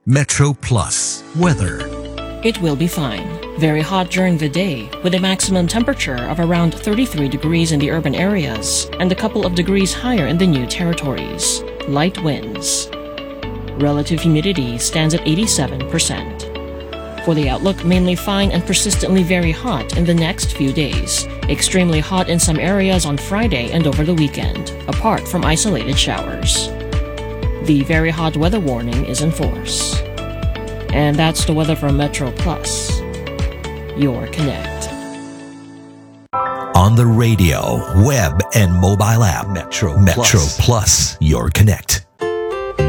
Metro Plus weather. It will be fine. Very hot during the day, with a maximum temperature of around 33 degrees in the urban areas and a couple of degrees higher in the new territories. Light winds. Relative humidity stands at 87%. For the outlook, mainly fine and persistently very hot in the next few days. Extremely hot in some areas on Friday and over the weekend, apart from isolated showers. The very hot weather warning is in force. And that's the weather from Metro Plus, your connect. On the radio, web, and mobile app, Metro Plus, your connect.